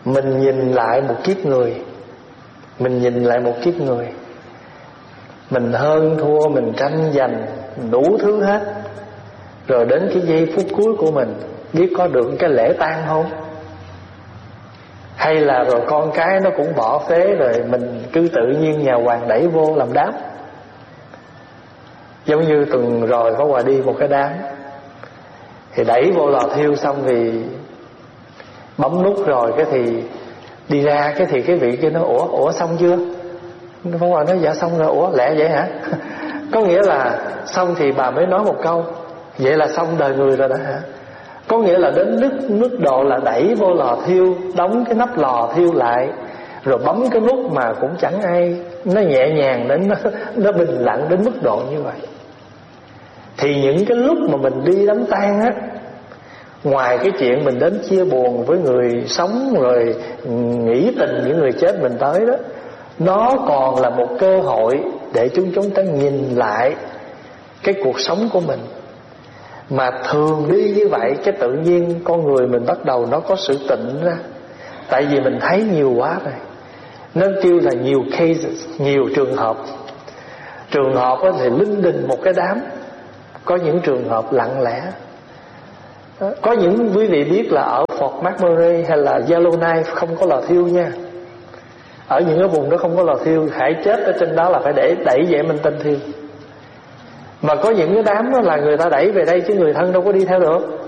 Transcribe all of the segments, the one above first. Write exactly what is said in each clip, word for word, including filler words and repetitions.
Mình nhìn lại một kiếp người, mình nhìn lại một kiếp người, mình hơn thua, mình tranh giành đủ thứ hết. Rồi đến cái giây phút cuối của mình, biết có được cái lễ tang không? Hay là rồi con cái nó cũng bỏ phế, rồi mình cứ tự nhiên nhà hoàng đẩy vô làm đám. Giống như tuần rồi có Hòa đi một cái đám, thì đẩy vô lò thiêu xong thì bấm nút rồi, cái thì đi ra, cái thì cái vị kia nó ủa ủa xong chưa? Pháp Hòa nói dạ xong rồi. Ủa lẹ vậy hả? Có nghĩa là xong thì bà mới nói một câu, vậy là xong đời người rồi đó hả? Có nghĩa là đến mức mức độ là đẩy vô lò thiêu, đóng cái nắp lò thiêu lại, rồi bấm cái nút mà cũng chẳng ai, nó nhẹ nhàng đến, nó, nó bình lặng đến mức độ như vậy. Thì những cái lúc mà mình đi đám tang á, ngoài cái chuyện mình đến chia buồn với người sống, rồi nghĩ tình những người chết mình tới đó, nó còn là một cơ hội để chúng chúng ta nhìn lại cái cuộc sống của mình. Mà thường đi như vậy, cái tự nhiên con người mình bắt đầu nó có sự tịnh ra. Tại vì mình thấy nhiều quá rồi, nên kêu là nhiều cases, nhiều trường hợp. Trường hợp thì linh đình một cái đám, có những trường hợp lặng lẽ. Có những quý vị biết là ở Fort McMurray hay là Yellowknife không có lò thiêu nha. Ở những cái vùng đó không có lò thiêu, hãy chết ở trên đó là phải để đẩy vệ minh tinh thiêu. Mà có những cái đám đó là người ta đẩy về đây chứ người thân đâu có đi theo được.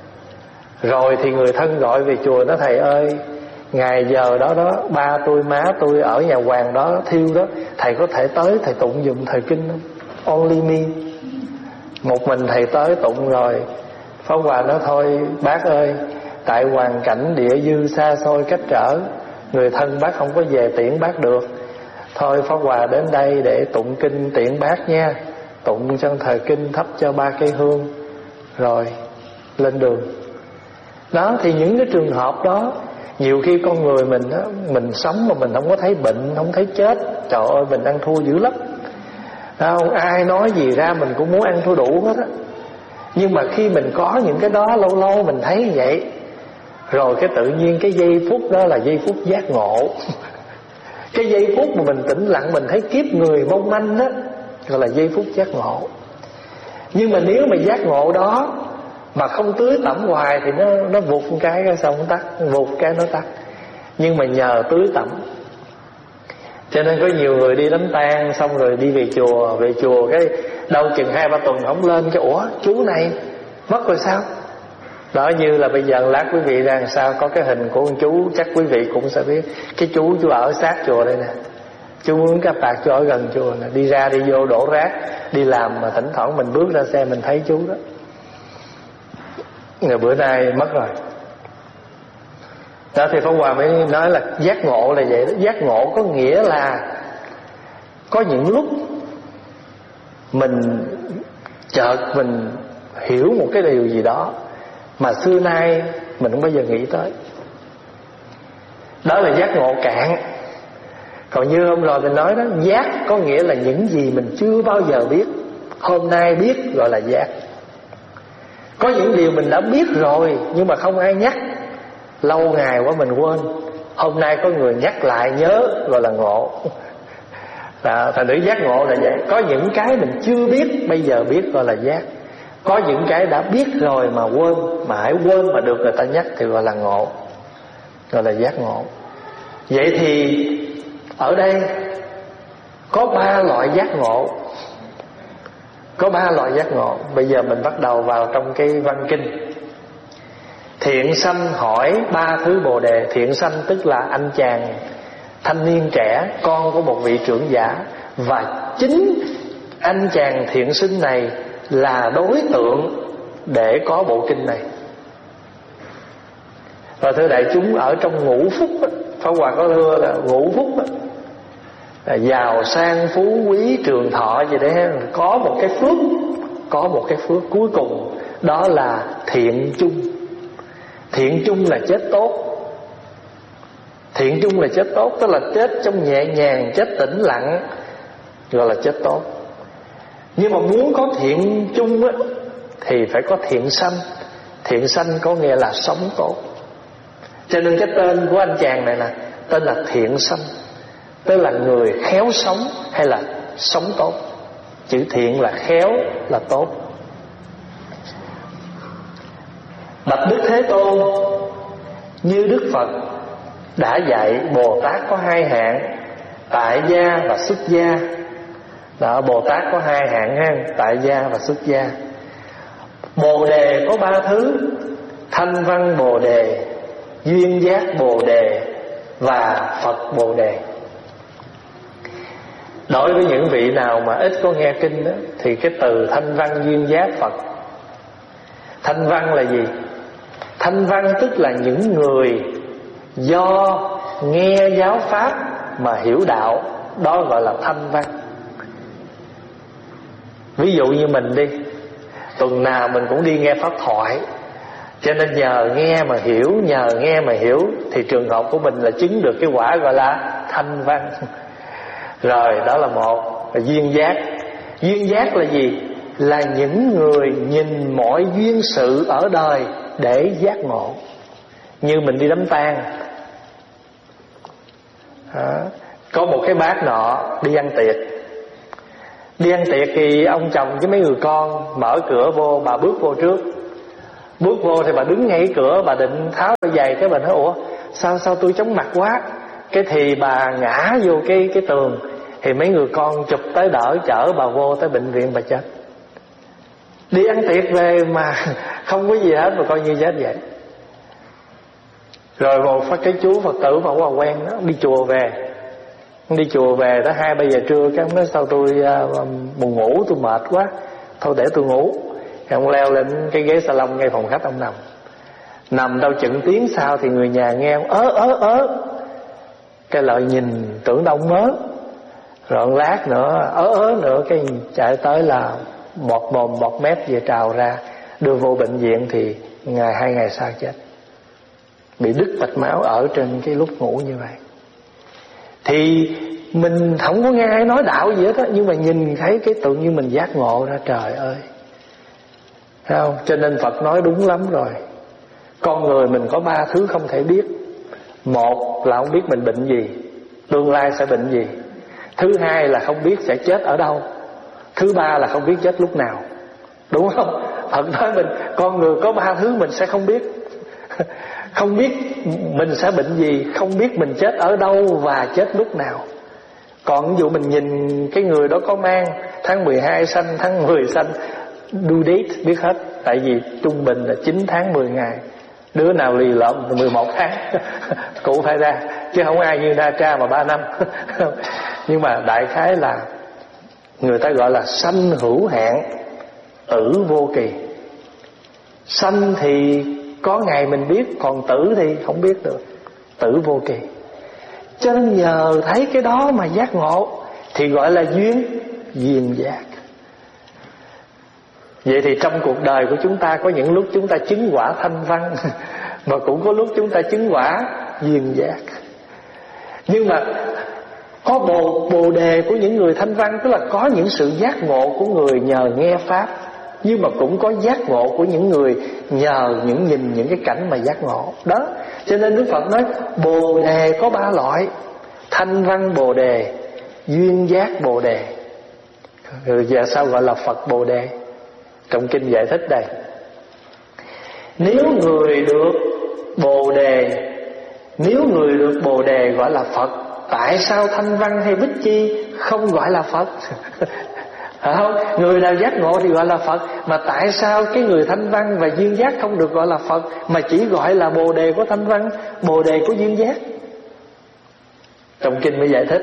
Rồi thì người thân gọi về chùa, nói thầy ơi, ngày giờ đó đó ba tôi má tôi ở nhà hoàng đó thiêu đó, thầy có thể tới thầy tụng giùm thời kinh không? Only me. Một mình thầy tới tụng rồi. Pháp Hòa nói thôi bác ơi, tại hoàn cảnh địa dư xa xôi cách trở, người thân bác không có về tiễn bác được, thôi Pháp Hòa đến đây để tụng kinh tiễn bác nha. Tụng trong thời kinh, thắp cho ba cây hương, rồi lên đường. Đó, thì những cái trường hợp đó, nhiều khi con người mình đó, mình sống mà mình không có thấy bệnh, không thấy chết, trời ơi mình ăn thua dữ lắm. Không, ai nói gì ra mình cũng muốn ăn thua đủ hết á. Nhưng mà khi mình có những cái đó, lâu lâu mình thấy vậy, rồi cái tự nhiên cái giây phút đó là giây phút giác ngộ. Cái giây phút mà mình tĩnh lặng, mình thấy kiếp người mong manh đó, gọi là giây phút giác ngộ. Nhưng mà nếu mà giác ngộ đó mà không tưới tẩm hoài thì nó nó vụt một cái cái xong nó tắt, vụt cái nó tắt. Nhưng mà nhờ tưới tẩm, cho nên có nhiều người đi đám tang xong rồi đi về chùa, về chùa cái đâu chừng hai ba tuần không lên, cái ủa chú này mất rồi sao? Đó, như là bây giờ lát quý vị ra làm sao có cái hình của con chú, chắc quý vị cũng sẽ biết. Cái chú chú ở sát chùa đây nè, chú muốn các bạn chú ở gần chùa nè, đi ra đi vô đổ rác, đi làm mà thỉnh thoảng mình bước ra xe mình thấy chú đó. Ngày bữa nay mất rồi. Đó thì Pháp Hòa mới nói là giác ngộ là vậy đó. Giác ngộ có nghĩa là có những lúc mình chợt mình hiểu một cái điều gì đó mà xưa nay mình không bao giờ nghĩ tới. Đó là giác ngộ cạn. Còn như hôm rồi mình nói đó, giác có nghĩa là những gì mình chưa bao giờ biết, hôm nay biết gọi là giác. Có những điều mình đã biết rồi nhưng mà không ai nhắc, lâu ngày quá mình quên, hôm nay có người nhắc lại nhớ, gọi là ngộ. Đó, thành thử giác ngộ là vậy. Có những cái mình chưa biết, bây giờ biết gọi là giác. Có những cái đã biết rồi mà quên, mà hãy quên mà được người ta nhắc thì gọi là ngộ, gọi là giác ngộ. Vậy thì ở đây có ba loại giác ngộ. Có ba loại giác ngộ. Bây giờ mình bắt đầu vào trong cái văn kinh. Thiện sanh hỏi ba thứ bồ đề. Thiện sanh tức là anh chàng thanh niên trẻ, con của một vị trưởng giả. Và chính anh chàng thiện sinh này là đối tượng để có bộ kinh này. Và thưa đại chúng, ở trong ngũ phúc á, Pháp Hòa có thưa là ngũ phúc á, là giàu sang phú quý trường thọ gì đấy, có một cái phước, có một cái phước cuối cùng, đó là thiện chung. Thiện chung là chết tốt. Thiện chung là chết tốt, tức là chết trong nhẹ nhàng, chết tĩnh lặng, gọi là chết tốt. Nhưng mà muốn có thiện chung á, thì phải có thiện sanh. Thiện sanh có nghĩa là sống tốt. Cho nên cái tên của anh chàng này là tên là thiện sanh, tức là người khéo sống hay là sống tốt. Chữ thiện là khéo, là tốt. Bạch Đức Thế Tôn, như Đức Phật đã dạy, Bồ Tát có hai hạng, tại gia và xuất gia. Đó, Bồ Tát có hai hạng ha, tại gia và xuất gia. Bồ đề có ba thứ: thanh văn Bồ đề, duyên giác Bồ đề và Phật Bồ đề. Đối với những vị nào mà ít có nghe kinh đó, thì cái từ thanh văn duyên giác Phật. Thanh văn là gì? Thanh văn tức là những người do nghe giáo pháp mà hiểu đạo, đó gọi là thanh văn. Ví dụ như mình đi, tuần nào mình cũng đi nghe pháp thoại, cho nên nhờ nghe mà hiểu, nhờ nghe mà hiểu, thì trường hợp của mình là chứng được cái quả gọi là thanh văn. Rồi đó là một. Là duyên giác. Duyên giác là gì? Là những người nhìn mọi duyên sự ở đời để giác ngộ. Như mình đi đám tang, à, có một cái bác nọ đi ăn tiệc. Đi ăn tiệc thì ông chồng với mấy người con mở cửa vô, bà bước vô trước. Bước vô thì bà đứng ngay cửa, bà định tháo đôi giày, cái bà nói ủa sao sao tôi chóng mặt quá. Cái thì bà ngã vô cái cái tường, thì mấy người con chụp tới đỡ, chở bà vô tới bệnh viện, bà chết. Đi ăn tiệc về mà không có gì hết, mà coi như chết vậy. Rồi một phát cái chú Phật tử mà quá quen đó, đi chùa về. Đi chùa về tới hai ba giờ trưa, cái ông nói sao tôi uh, buồn ngủ, tôi mệt quá, thôi để tôi ngủ. Thì ông leo lên cái ghế salon ngay phòng khách, ông nằm. Nằm đâu chừng tiếng sau thì người nhà nghe ông ớ ớ ớ. Cái lợi nhìn tưởng đâu ông mớ. Rồi lát nữa ớ ớ nữa, cái chạy tới là bọt mồm bọt mép về trào ra, đưa vô bệnh viện thì ngày hai ngày sau chết. Bị đứt mạch máu ở trên cái lúc ngủ như vậy. Thì mình không có nghe ai nói đạo gì hết á, nhưng mà nhìn thấy cái tự nhiên mình giác ngộ ra, trời ơi. Thấy không? Cho nên Phật nói đúng lắm rồi. Con người mình có ba thứ không thể biết. Một là không biết mình bệnh gì, tương lai sẽ bệnh gì. Thứ hai là không biết sẽ chết ở đâu. Thứ ba là không biết chết lúc nào. Đúng không? Phật nói mình, con người có ba thứ mình sẽ không biết. Không biết mình sẽ bệnh gì, không biết mình chết ở đâu và chết lúc nào. Còn ví dụ mình nhìn cái người đó có mang tháng mười hai sanh, tháng mười sanh, due date biết hết. Tại vì trung bình là chín tháng mười ngày. Đứa nào lì lợm mười một tháng cũng phải ra, chứ không ai như Na Tra mà ba năm. Nhưng mà đại khái là người ta gọi là sanh hữu hạn, tử vô kỳ. Sanh thì có ngày mình biết, còn tử thì không biết được. Tử vô kỳ. Cho nên nhờ thấy cái đó mà giác ngộ thì gọi là duyên, duyên giác. Vậy thì trong cuộc đời của chúng ta có những lúc chúng ta chứng quả thanh văn, mà cũng có lúc chúng ta chứng quả duyên giác. Nhưng mà có bồ, bồ đề của những người thanh văn, tức là có những sự giác ngộ của người nhờ nghe pháp. Nhưng mà cũng có giác ngộ của những người nhờ những nhìn những cái cảnh mà giác ngộ. Đó, cho nên Đức Phật nói bồ đề có ba loại: thanh văn bồ đề, duyên giác bồ đề. Rồi giờ sao gọi là Phật bồ đề? Trong kinh giải thích đây: nếu người được bồ đề, nếu người được bồ đề gọi là Phật, tại sao thanh văn hay bích chi không gọi là Phật? Không? Người nào giác ngộ thì gọi là Phật, mà tại sao cái người thanh văn và duyên giác không được gọi là Phật, mà chỉ gọi là bồ đề của thanh văn, bồ đề của duyên giác? Trong kinh mới giải thích: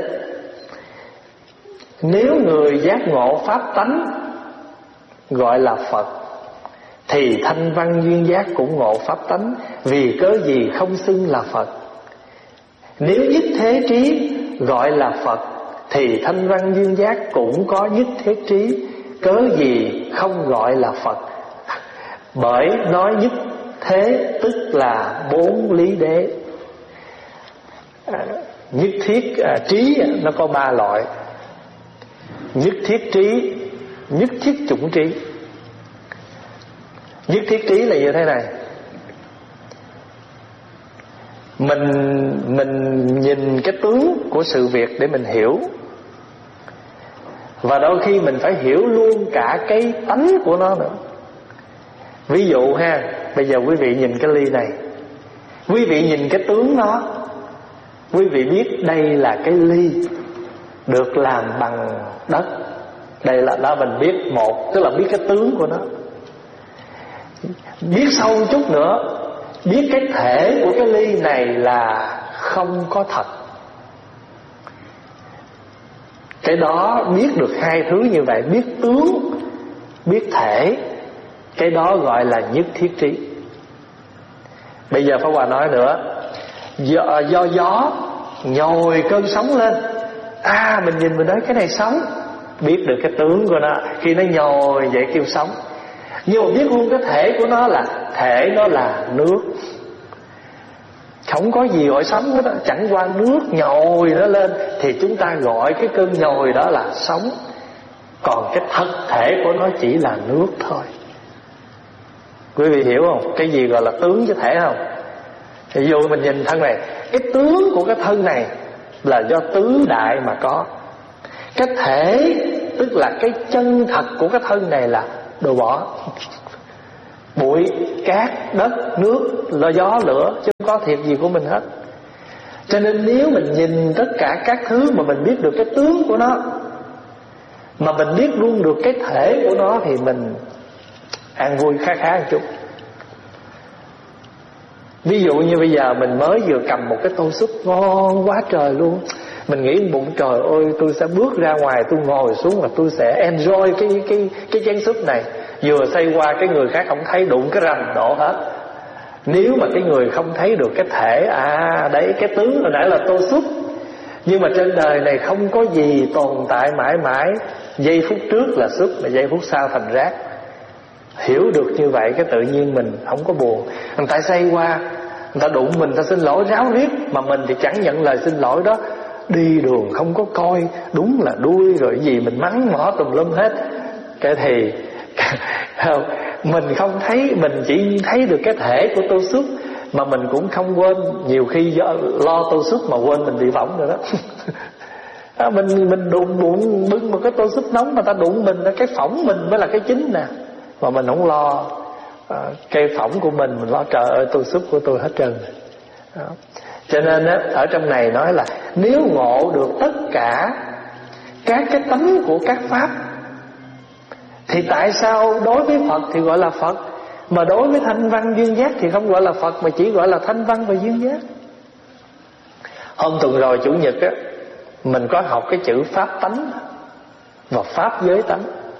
nếu người giác ngộ pháp tánh gọi là Phật, thì thanh văn duyên giác cũng ngộ pháp tánh, vì cớ gì không xưng là Phật? Nếu nhất thế trí gọi là Phật, thì thanh văn duyên giác cũng có nhất thế trí, cớ gì không gọi là Phật? Bởi nói nhất thế tức là bốn lý đế. à, Nhất thiết à, trí nó có ba loại: nhất thiết trí, nhất thiết chủng trí. Nhất thiết trí là như thế này: Mình mình nhìn cái tướng của sự việc để mình hiểu. Và đôi khi mình phải hiểu luôn cả cái tánh của nó nữa. Ví dụ ha, bây giờ quý vị nhìn cái ly này, quý vị nhìn cái tướng nó, quý vị biết đây là cái ly được làm bằng đất. Đây là đó mình biết một, tức là biết cái tướng của nó. Biết sâu chút nữa, biết cái thể của cái ly này là không có thật. Cái đó biết được hai thứ như vậy, biết tướng, biết thể, cái đó gọi là nhất thiết trí. Bây giờ Pháp Hòa nói nữa, do, do gió nhồi cơn sóng lên, à mình nhìn mình nói cái này sóng, biết được cái tướng của nó, khi nó nhồi vậy kêu sóng. Nhưng mà biết luôn cái thể của nó là thể nó là nước. Không có gì gọi sóng hết đó, chẳng qua nước nhồi nó lên thì chúng ta gọi cái cơn nhồi đó là sóng. Còn cái thật thể của nó chỉ là nước thôi. Quý vị hiểu không? Cái gì gọi là tướng chứ thể không? Ví dụ mình nhìn thân này, cái tướng của cái thân này là do tứ đại mà có. Cái thể, tức là cái chân thật của cái thân này là đồ bỏ, bụi, cát, đất, nước, lo gió, lửa, chứ không có thiệt gì của mình hết. Cho nên nếu mình nhìn tất cả các thứ mà mình biết được cái tướng của nó, mà mình biết luôn được cái thể của nó, thì mình ăn vui khá khá một chút. Ví dụ như bây giờ mình mới vừa cầm một cái tô súp ngon quá trời luôn, mình nghĩ bụng trời ơi tôi sẽ bước ra ngoài, tôi ngồi xuống và tôi sẽ enjoy cái cái cái chén súp này. Vừa xoay qua cái người khác không thấy, đụng cái rầm đổ hết. Nếu mà cái người không thấy được cái thể, à đấy cái tướng hồi nãy là tô súp, nhưng mà trên đời này không có gì tồn tại mãi mãi. Giây phút trước là súp, mà giây phút sau thành rác. Hiểu được như vậy cái tự nhiên mình không có buồn. Người ta xoay qua, người ta đụng mình, người ta xin lỗi ráo riết, mà mình thì chẳng nhận lời xin lỗi đó. Đi đường không có coi, đúng là đuôi rồi gì mình mắng mỏ tùm lum hết. Cái thì không, mình không thấy, mình chỉ thấy được cái thể của tô súp, mà mình cũng không quên. Nhiều khi do lo tô súp mà quên mình bị võng rồi đó. À, mình mình đụng bụng bưng một cái tô súp nóng mà ta đụng mình, cái phỏng mình mới là cái chính nè. Mà mình không lo à, cây phỏng của mình, mình lo trời ơi tô súp của tôi hết trơn. Đó. Cho nên á, ở trong này nói là nếu ngộ được tất cả các cái tánh của các pháp, thì tại sao đối với Phật thì gọi là Phật, mà đối với thanh văn duyên giác thì không gọi là Phật, mà chỉ gọi là thanh văn và duyên giác? Hôm tuần rồi chủ nhật á, mình có học cái chữ pháp tánh và pháp giới tánh.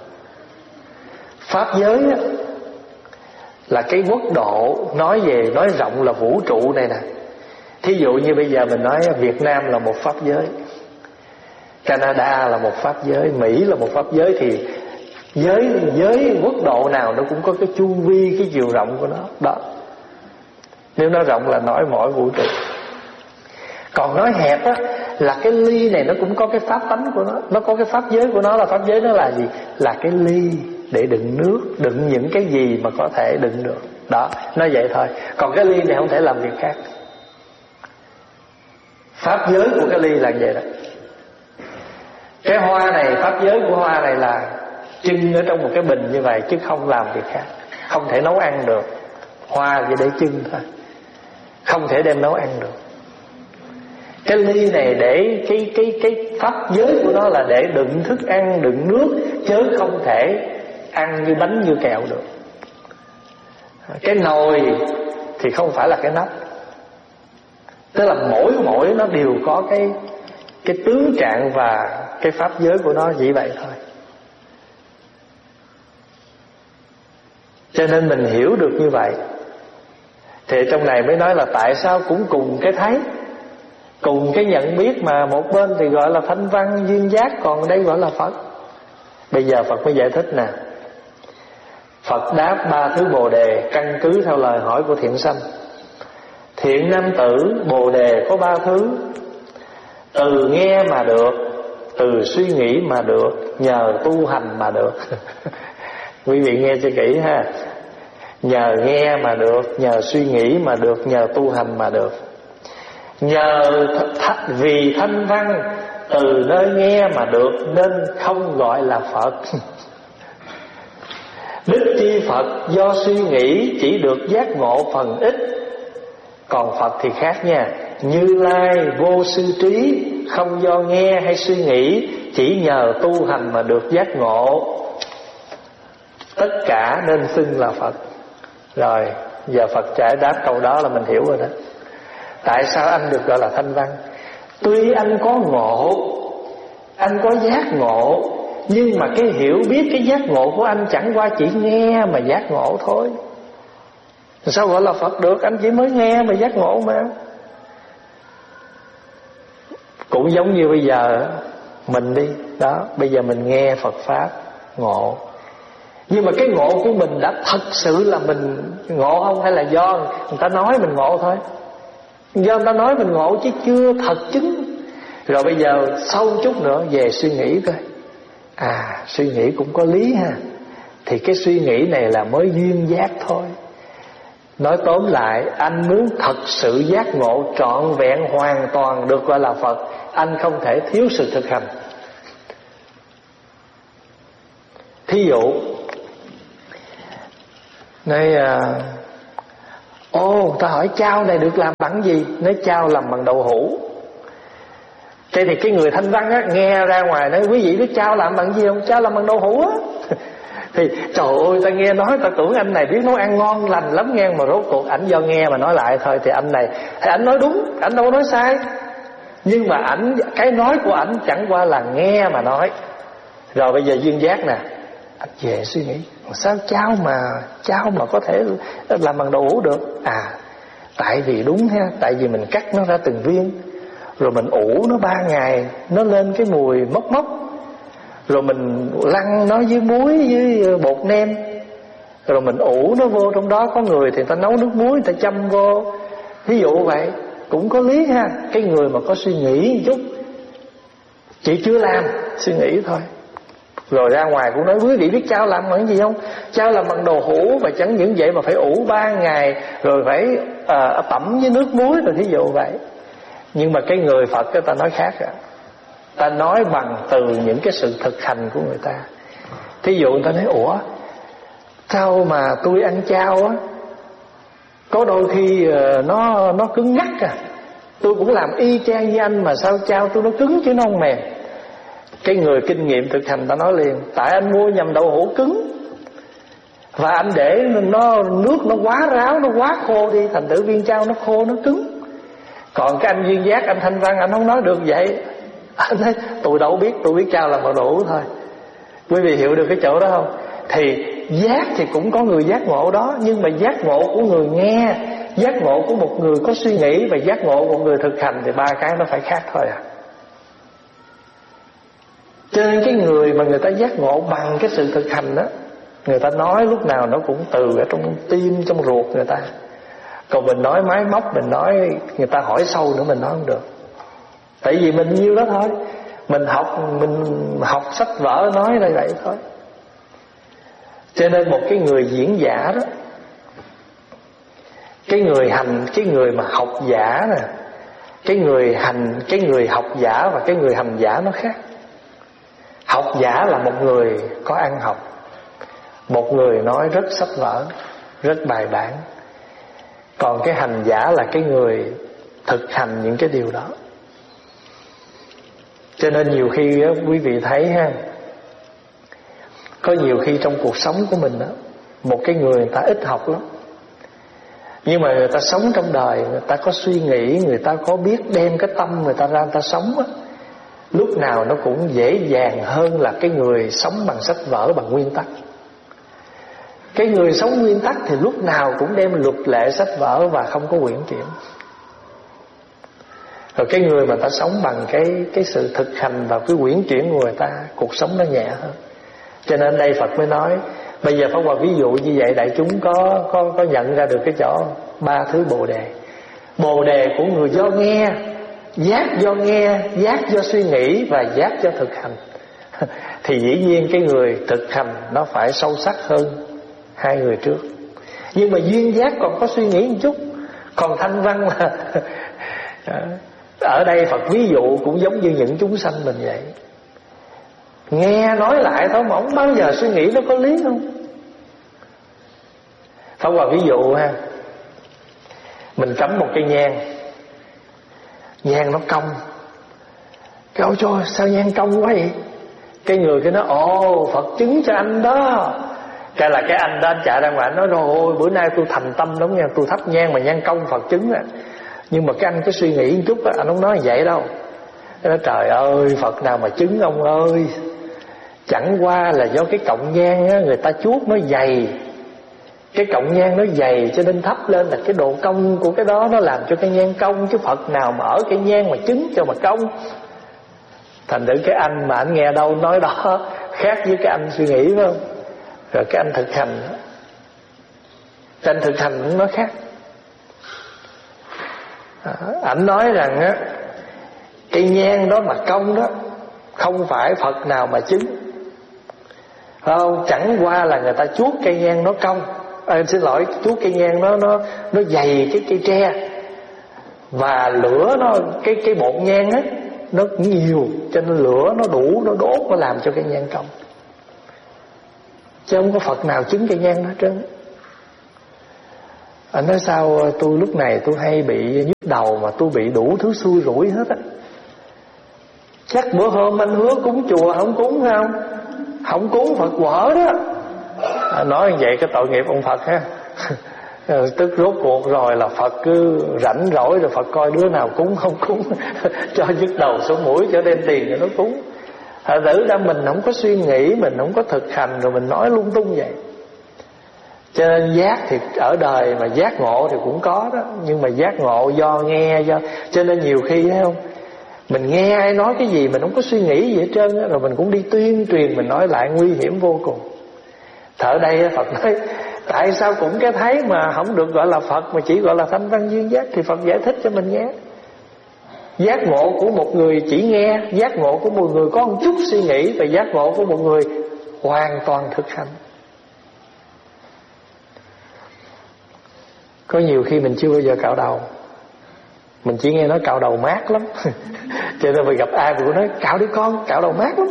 Pháp giới á, là cái quốc độ, nói về nói rộng là vũ trụ này nè. Thí dụ như bây giờ mình nói Việt Nam là một pháp giới, Canada là một pháp giới, Mỹ là một pháp giới, thì giới giới quốc độ nào nó cũng có cái chu vi, cái chiều rộng của nó đó. Nếu nó rộng là nói mỗi vũ trụ. Còn nói hẹp á, là cái ly này nó cũng có cái pháp tánh của nó, nó có cái pháp giới của nó. Là pháp giới nó là gì? Là cái ly để đựng nước, đựng những cái gì mà có thể đựng được. Đó, nó vậy thôi. Còn cái ly này không thể làm việc khác. Pháp giới của cái ly là vậy đó. Cái hoa này, pháp giới của hoa này là trưng ở trong một cái bình như vậy, chứ không làm việc khác. Không thể nấu ăn được. Hoa chỉ để trưng thôi, không thể đem nấu ăn được. Cái ly này để cái cái cái pháp giới của nó là để đựng thức ăn, đựng nước, chứ không thể ăn như bánh như kẹo được. Cái nồi thì không phải là cái nắp. Tức là mỗi mỗi nó đều có cái cái tướng trạng và cái pháp giới của nó chỉ vậy thôi. Cho nên mình hiểu được như vậy, thì trong này mới nói là tại sao cũng cùng cái thấy, cùng cái nhận biết, mà một bên thì gọi là thanh văn duyên giác, còn đây gọi là Phật. Bây giờ Phật mới giải thích nè. Phật đáp ba thứ bồ đề căn cứ theo lời hỏi của thiện sanh. Thiện nam tử, bồ đề có ba thứ: từ nghe mà được, từ suy nghĩ mà được, nhờ tu hành mà được. Quý vị nghe cho kỹ ha. Nhờ nghe mà được, nhờ suy nghĩ mà được, nhờ tu hành mà được. Nhờ th- vì thanh văn từ nơi nghe mà được, nên không gọi là Phật. Đức chi Phật do suy nghĩ chỉ được giác ngộ phần ít, còn Phật thì khác nha. Như Lai vô sư trí, không do nghe hay suy nghĩ, chỉ nhờ tu hành mà được giác ngộ. Tất cả nên xưng là Phật. Rồi giờ Phật giải đáp câu đó là mình hiểu rồi đó. Tại sao anh được gọi là thanh văn? Tuy anh có ngộ, anh có giác ngộ, nhưng mà cái hiểu biết, cái giác ngộ của anh chẳng qua chỉ nghe mà giác ngộ thôi. Sao gọi là Phật được? Anh chỉ mới nghe mà giác ngộ mà. Cũng giống như bây giờ mình đi đó, bây giờ mình nghe Phật Pháp ngộ, nhưng mà cái ngộ của mình đã thật sự là mình ngộ không, hay là do người ta nói mình ngộ thôi? Do người ta nói mình ngộ chứ chưa thật chứng. Rồi bây giờ sâu chút nữa về suy nghĩ coi, à suy nghĩ cũng có lý ha, thì cái suy nghĩ này là mới duyên giác thôi. Nói tóm lại, anh muốn thật sự giác ngộ trọn vẹn hoàn toàn được gọi là Phật, anh không thể thiếu sự thực hành. Thí dụ nói à, ô ta hỏi chao này được làm bằng gì? Nói chao làm bằng đậu hũ. Thế thì cái người thanh văn á, nghe ra ngoài nói quý vị biết chao làm bằng gì không? Chao làm bằng đậu hũ á. Thì trời ơi, ta nghe nói ta tưởng anh này biết nấu ăn ngon lành lắm nghe, mà rốt cuộc ảnh do nghe mà nói lại thôi. Thì anh này thì ảnh nói đúng, ảnh đâu có nói sai, nhưng mà ảnh, cái nói của ảnh chẳng qua là nghe mà nói. Rồi bây giờ duyên giác nè, anh về suy nghĩ sao chao mà chao mà có thể làm bằng đậu hũ được? À tại vì đúng ha, tại vì mình cắt nó ra từng viên, rồi mình ủ nó ba ngày, nó lên cái mùi mốc mốc, rồi mình lăn nó với muối với bột nêm, rồi mình ủ nó vô trong đó. Có người thì ta nấu nước muối, người ta châm vô. Ví dụ vậy cũng có lý ha. Cái người mà có suy nghĩ một chút, chỉ chưa làm, suy nghĩ thôi, rồi ra ngoài cũng nói quý vị biết chao làm bằng gì không? Chao làm bằng đồ hũ, và chẳng những vậy mà phải ủ ba ngày, rồi phải à, tẩm với nước muối, rồi thí dụ vậy. Nhưng mà cái người Phật người ta nói khác à. Ta nói bằng từ những cái sự thực hành của người ta. Thí dụ người ta nói ủa sao mà tôi ăn chao á, có đôi khi uh, nó nó cứng ngắc à, tôi cũng làm y chang như anh mà sao chao tôi nó cứng chứ nó không mềm. Cái người kinh nghiệm thực hành ta nói liền, tại anh mua nhầm đậu hũ cứng, và anh để nó nước nó quá ráo, nó quá khô đi, thành thử viên chao nó khô, nó cứng. Còn cái anh duyên giác, anh thanh văn, anh không nói được vậy. Anh nói tôi đâu biết, tôi biết chao là bằng đậu hũ thôi. Quý vị hiểu được cái chỗ đó không? Thì giác thì cũng có người giác ngộ đó, nhưng mà giác ngộ của người nghe, giác ngộ của một người có suy nghĩ, và giác ngộ của người thực hành thì ba cái nó phải khác thôi à. Cho nên cái người mà người ta giác ngộ bằng cái sự thực hành đó, người ta nói lúc nào nó cũng từ ở trong tim, trong ruột người ta. Còn mình nói máy móc, mình nói người ta hỏi sâu nữa mình nói không được. Tại vì mình nhiêu đó thôi, mình học mình học sách vở nói đây vậy thôi. Cho nên một cái người diễn giả đó, cái người hành, cái người mà học giả nè, cái người hành, cái người học giả và cái người hành giả nó khác. Học giả là một người có ăn học, một người nói rất sách vở, rất bài bản. Còn cái hành giả là cái người thực hành những cái điều đó. Cho nên nhiều khi đó, quý vị thấy ha, có nhiều khi trong cuộc sống của mình đó, một cái người người ta ít học lắm, nhưng mà người ta sống trong đời, người ta có suy nghĩ, người ta có biết đem cái tâm người ta ra người ta sống á, lúc nào nó cũng dễ dàng hơn là cái người sống bằng sách vở, bằng nguyên tắc. Cái người sống nguyên tắc thì lúc nào cũng đem luật lệ sách vở và không có quyển chuyển. Rồi cái người mà ta sống bằng cái cái sự thực hành và cái quyển chuyển của người ta, cuộc sống nó nhẹ hơn. Cho nên đây Phật mới nói, bây giờ Pháp Hòa ví dụ như vậy, đại chúng có có có nhận ra được cái chỗ ba thứ bồ đề. Bồ đề của người do nghe, giác do nghe, giác do suy nghĩ và giác do thực hành. Thì dĩ nhiên cái người thực hành nó phải sâu sắc hơn hai người trước. Nhưng mà duyên giác còn có suy nghĩ một chút. Còn thanh văn là Ở đây Phật ví dụ cũng giống như những chúng sanh mình vậy. Nghe nói lại thôi mà không bao giờ suy nghĩ nó có lý không. Pháp Hòa ví dụ ha, mình cắm một cây nhang, nhang nó cong. Cái ôi trời, sao nhang cong quá vậy? Cái người cái nói ồ Phật chứng cho anh đó. Cái là cái anh đó anh chạy ra ngoài anh nói rồi ôi bữa nay tôi thành tâm lắm nha, tôi thắp nhang mà nhang cong Phật chứng à. Nhưng mà cái anh cứ suy nghĩ một chút á, anh không nói vậy đâu. Cái nói trời ơi Phật nào mà chứng ông ơi, chẳng qua là do cái cọng nhang á, người ta chuốt nó dày. Cái cọng nhang nó dày cho nên thắp lên là cái độ cong của cái đó nó làm cho cái nhang cong. Chứ Phật nào mà ở cái nhang mà chứng cho mà cong. Thành thử cái anh mà anh nghe đâu nói đó khác với cái anh suy nghĩ phải không? Rồi cái anh thực hành, cái anh thực hành cũng nói khác. Ảnh nói rằng á, cây nhang đó mà cong đó không phải Phật nào mà chứng, không, chẳng qua là người ta chuốt cây nhang nó cong. À, xin lỗi, chuốt cây nhang nó nó nó dày cái cây tre, và lửa nó cái cái bột nhang á nó nhiều, cho nên lửa nó đủ, nó đốt, nó làm cho cây nhang cong. Chứ không có Phật nào chứng cây nhang đó hết trơn. Anh nói sao tôi lúc này tôi hay bị nhức đầu mà tôi bị đủ thứ xui rủi hết á. Chắc bữa hôm anh hứa cúng chùa không cúng phải không? Không cúng Phật quở đó. À, nói như vậy cái tội nghiệp ông Phật ha. Tức rốt cuộc rồi là Phật cứ rảnh rỗi rồi Phật coi đứa nào cúng không cúng cho nhức đầu số mũi, cho đem tiền cho nó cúng. Thật tử ra mình không có suy nghĩ, mình không có thực hành, rồi mình nói lung tung vậy. Cho nên giác thì ở đời mà giác ngộ thì cũng có đó, nhưng mà giác ngộ do nghe, do cho nên nhiều khi thấy không, mình nghe ai nói cái gì mình không có suy nghĩ gì hết trơn á, rồi mình cũng đi tuyên truyền, mình nói lại nguy hiểm vô cùng. Thở đây Phật nói tại sao cũng cái thấy mà không được gọi là Phật mà chỉ gọi là thanh văn duyên giác, thì Phật giải thích cho mình nghe. Giác ngộ của một người chỉ nghe, giác ngộ của một người có một chút suy nghĩ, và giác ngộ của một người hoàn toàn thực hành. Có nhiều khi mình chưa bao giờ cạo đầu, mình chỉ nghe nói cạo đầu mát lắm. Cho nên mình gặp ai mình cũng nói cạo đi con, cạo đầu mát lắm.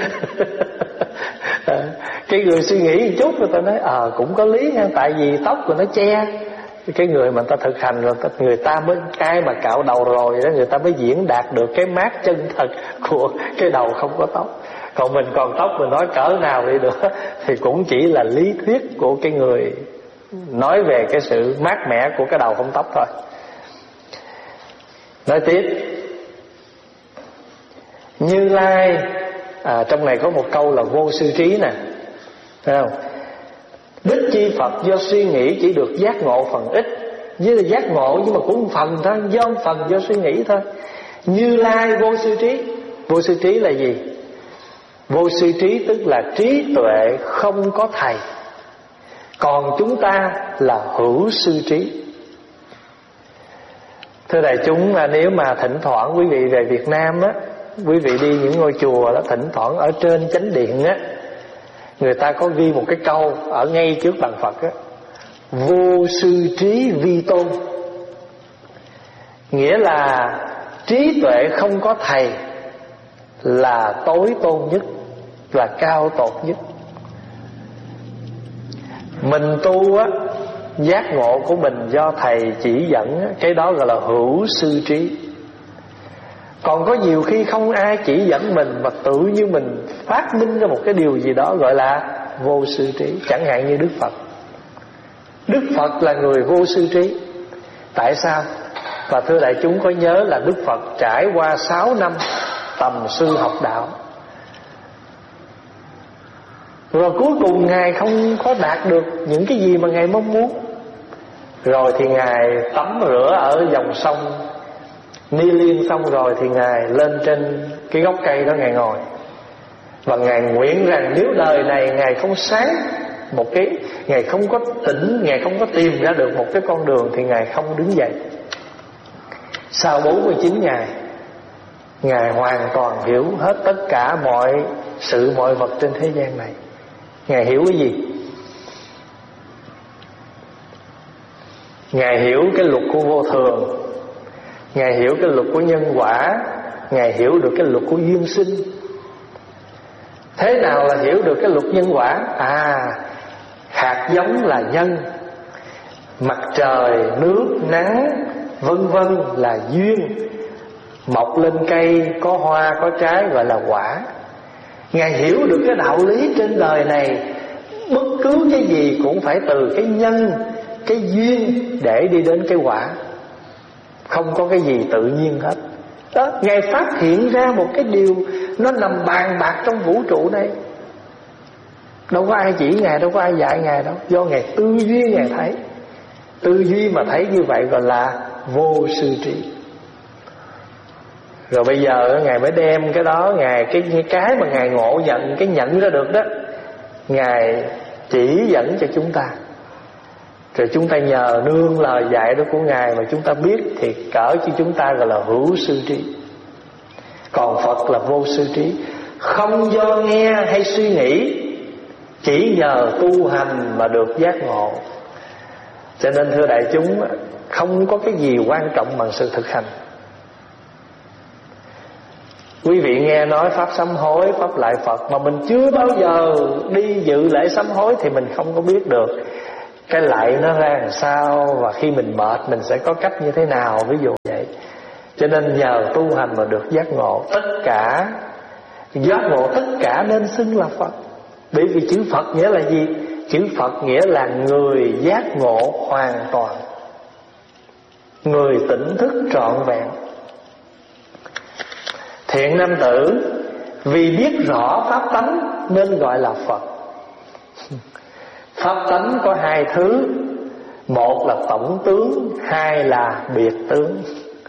Cái người suy nghĩ một chút người ta nói ờ à, cũng có lý nha, tại vì tóc của nó che. Cái người mà người ta thực hành rồi, người ta mới, ai mà cạo đầu rồi đó, người ta mới diễn đạt được cái mát chân thật của cái đầu không có tóc. Còn mình còn tóc mình nói cỡ nào đi được thì cũng chỉ là lý thuyết của cái người nói về cái sự mát mẻ của cái đầu không tóc thôi. Nói tiếp, Như Lai à, trong này có một câu là vô sư trí nè, thấy không? Đích chi Phật do suy nghĩ chỉ được giác ngộ phần ít, với là giác ngộ nhưng mà cũng một phần thôi, do một phần do suy nghĩ thôi. Như Lai vô sư trí. Vô sư trí là gì? Vô sư trí tức là trí tuệ không có thầy, còn chúng ta là hữu sư trí. Thưa đại chúng, nếu mà thỉnh thoảng quý vị về Việt Nam á, quý vị đi những ngôi chùa đó, thỉnh thoảng ở trên chánh điện á, người ta có ghi một cái câu ở ngay trước bàn Phật á: vô sư trí vi tôn. Nghĩa là trí tuệ không có thầy là tối tôn nhất, là cao tột nhất. Mình tu á, giác ngộ của mình do thầy chỉ dẫn á, cái đó gọi là hữu sư trí. Còn có nhiều khi không ai chỉ dẫn mình, mà tự như mình phát minh ra một cái điều gì đó gọi là vô sư trí. Chẳng hạn như Đức Phật. Đức Phật là người vô sư trí. Tại sao? Và thưa đại chúng có nhớ là Đức Phật trải qua sáu năm tầm sư học đạo, rồi cuối cùng Ngài không có đạt được những cái gì mà Ngài mong muốn. Rồi thì Ngài tắm rửa ở dòng sông Ni Liên, xong rồi thì Ngài lên trên cái gốc cây đó Ngài ngồi, và Ngài nguyện rằng nếu đời này Ngài không sáng một cái, Ngài không có tỉnh, Ngài không có tìm ra được một cái con đường, thì Ngài không đứng dậy. Sau bốn mươi chín ngày, Ngài hoàn toàn hiểu hết tất cả mọi sự mọi vật trên thế gian này. Ngài hiểu cái gì? Ngài hiểu cái luật của vô thường. Ngài hiểu cái luật của nhân quả, Ngài hiểu được cái luật của duyên sinh. Thế nào là hiểu được cái luật nhân quả? À, hạt giống là nhân, mặt trời, nước, nắng, vân vân là duyên. Mọc lên cây, có hoa, có trái gọi là quả. Ngài hiểu được cái đạo lý trên đời này, bất cứ cái gì cũng phải từ cái nhân, cái duyên để đi đến cái quả. Không có cái gì tự nhiên hết đó. Ngài phát hiện ra một cái điều nó nằm bàn bạc trong vũ trụ này. Đâu có ai chỉ Ngài, đâu có ai dạy Ngài đâu. Do Ngài tư duy Ngài thấy. Tư duy mà thấy như vậy gọi là vô sư trí. Rồi bây giờ Ngài mới đem cái đó, Ngài cái cái mà Ngài ngộ nhận, cái nhận ra được đó, Ngài chỉ dẫn cho chúng ta. Rồi chúng ta nhờ nương lời dạy đó của Ngài mà chúng ta biết, thì cỡ cho chúng ta gọi là hữu sư trí. Còn Phật là vô sư trí, không do nghe hay suy nghĩ, chỉ nhờ tu hành mà được giác ngộ. Cho nên thưa đại chúng, không có cái gì quan trọng bằng sự thực hành. Quý vị nghe nói pháp sám hối, pháp lại Phật mà mình chưa bao giờ đi dự lễ sám hối thì mình không có biết được cái lại nó ra làm sao, và khi mình mệt mình sẽ có cách như thế nào, ví dụ vậy. Cho nên nhờ tu hành mà được giác ngộ. Tất cả giác ngộ, tất cả nên xưng là Phật. Bởi vì chữ Phật nghĩa là gì? Chữ Phật nghĩa là người giác ngộ hoàn toàn, người tỉnh thức trọn vẹn. Thiện nam tử vì biết rõ pháp tánh nên gọi là Phật. Pháp tánh có hai thứ, một là tổng tướng, hai là biệt tướng.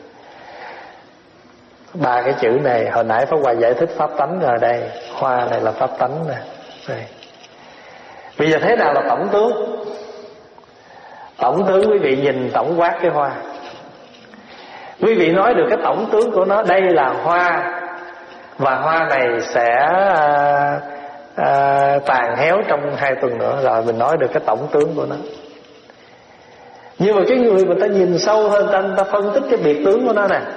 Ba cái chữ này hồi nãy Pháp Hòa giải thích pháp tánh rồi đây. Hoa này là pháp tánh nè. Đây. Bây giờ thế nào là tổng tướng? Tổng tướng quý vị nhìn tổng quát cái hoa, quý vị nói được cái tổng tướng của nó. Đây là hoa, và hoa này sẽ à, à, tàn héo trong hai tuần nữa. Rồi mình nói được cái tổng tướng của nó. Nhưng mà cái người mà ta nhìn sâu hơn, ta, ta phân tích cái biệt tướng của nó nè.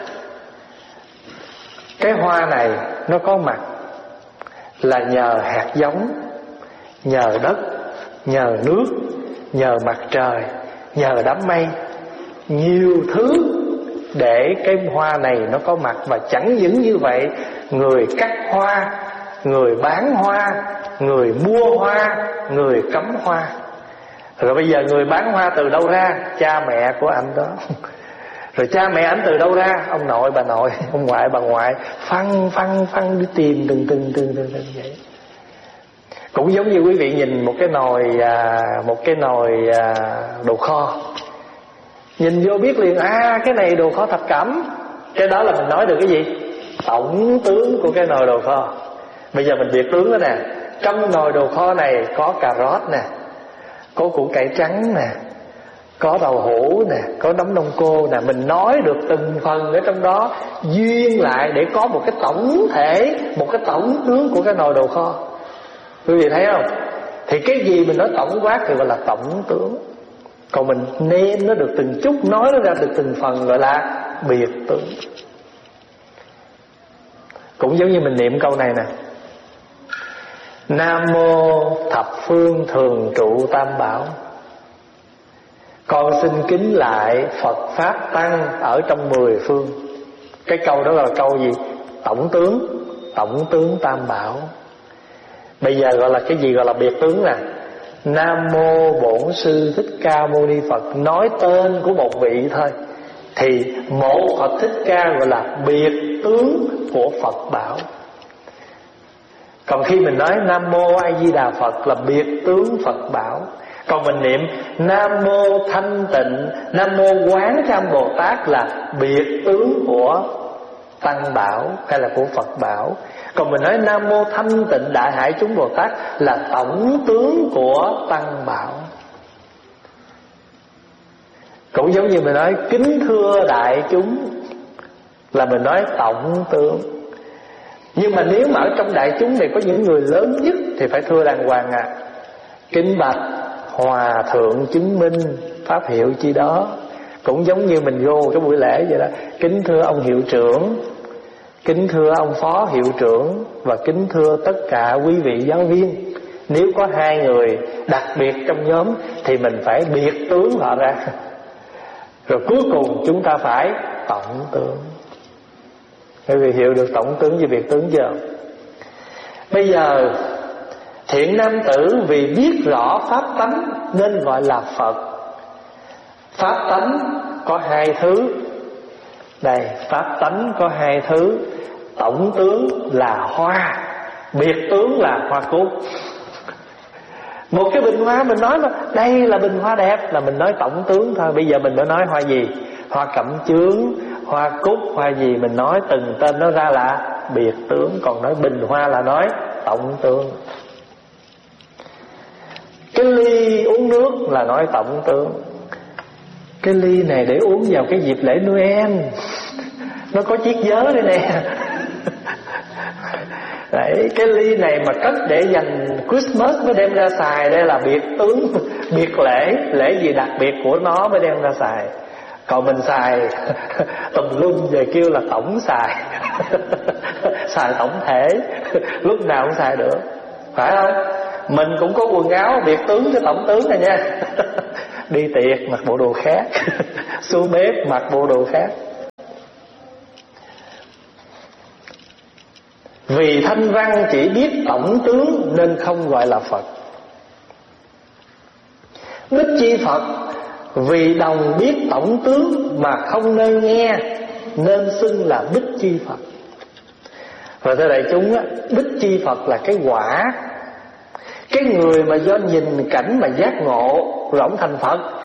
Cái hoa này nó có mặt là nhờ hạt giống, nhờ đất, nhờ nước, nhờ mặt trời, nhờ đám mây, nhiều thứ để cái hoa này nó có mặt. Và chẳng những như vậy, người cắt hoa, người bán hoa, người mua hoa, người cắm hoa. Rồi bây giờ người bán hoa từ đâu ra? Cha mẹ của anh đó. Rồi cha mẹ anh từ đâu ra? Ông nội bà nội, ông ngoại bà ngoại, phăng phăng phăng đi tìm từng từng từng từng từng vậy. Cũng giống như quý vị nhìn một cái nồi à, một cái nồi à, đồ kho, nhìn vô biết liền, à cái này đồ kho thập cẩm. Cái đó là mình nói được cái gì? Tổng tướng của cái nồi đồ kho. Bây giờ mình biệt tướng đó nè. Trong nồi đồ kho này có cà rốt nè, có củ cải trắng nè, có đậu hũ nè, có nấm đông cô nè. Mình nói được từng phần ở trong đó, duyên lại để có một cái tổng thể, một cái tổng tướng của cái nồi đồ kho. Quý vị thấy không? Thì cái gì mình nói tổng quát thì gọi là tổng tướng. Còn mình nêm nó được từng chút, nói nó ra được từng phần gọi là biệt tướng. Cũng giống như mình niệm câu này nè: Nam mô thập phương thường trụ tam bảo. Con xin kính lại Phật Pháp Tăng ở trong mười phương. Cái câu đó là câu gì? Tổng tướng, tổng tướng tam bảo. Bây giờ gọi là cái gì gọi là biệt tướng nè? Nam mô Bổn Sư Thích Ca Mâu Ni Phật, nói tên của một vị thôi. Thì một Phật Thích Ca gọi là biệt tướng của Phật bảo. Còn khi mình nói Nam mô A Di Đà Phật là biệt tướng Phật bảo. Còn mình niệm Nam mô Thanh Tịnh, Nam mô Quán Tham Bồ Tát là biệt tướng của Tăng bảo hay là của Phật bảo. Còn mình nói Nam mô Thanh Tịnh Đại Hải Chúng Bồ Tát là tổng tướng của Tăng bảo. Cũng giống như mình nói kính thưa đại chúng là mình nói tổng tướng. Nhưng mà nếu mà ở trong đại chúng này có những người lớn nhất thì phải thưa đàng hoàng à: kính bạch Hòa thượng chứng minh pháp hiệu chi đó. Cũng giống như mình vô cái buổi lễ vậy đó. Kính thưa ông hiệu trưởng, kính thưa ông phó hiệu trưởng, và kính thưa tất cả quý vị giáo viên. Nếu có hai người đặc biệt trong nhóm thì mình phải biệt tướng họ ra. Rồi cuối cùng chúng ta phải tổng tướng. Quý vị hiểu được tổng tướng với biệt tướng chưa? Bây giờ thiện nam tử vì biết rõ pháp tánh nên gọi là Phật. Pháp tánh có hai thứ. Đây, pháp tánh có hai thứ. Tổng tướng là hoa, biệt tướng là hoa cúc. Một cái bình hoa mình nói là đây là bình hoa đẹp là mình nói tổng tướng thôi. Bây giờ mình đã nói hoa gì? Hoa cẩm chướng, hoa cúc, hoa gì mình nói từng tên nó ra là biệt tướng. Còn nói bình hoa là nói tổng tướng. Cái ly uống nước là nói tổng tướng. Cái ly này để uống vào cái dịp lễ Noel, nó có chiếc vớ đây nè. Đấy, cái ly này mà cất để dành Christmas mới đem ra xài, đây là biệt tướng, biệt lễ, lễ gì đặc biệt của nó mới đem ra xài. Còn mình xài tùm lum về kêu là tổng xài. Xài tổng thể, lúc nào cũng xài được, phải không? Mình cũng có quần áo biệt tướng cho tổng tướng này nha. Đi tiệc mặc bộ đồ khác, xuống bếp mặc bộ đồ khác. Vì thanh văn chỉ biết tổng tướng nên không gọi là Phật. Bích chi Phật vì đồng biết tổng tướng mà không nơi nghe nên xưng là bích chi Phật. Và thưa đại chúng á, bích chi Phật là cái quả. Cái người mà do nhìn cảnh mà giác ngộ rồi ổng thành Phật